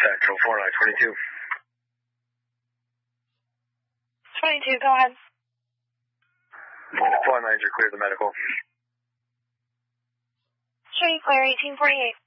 Control 4, line 22. 22, go ahead. 4 lines are clear to medical. Street clear, 1848.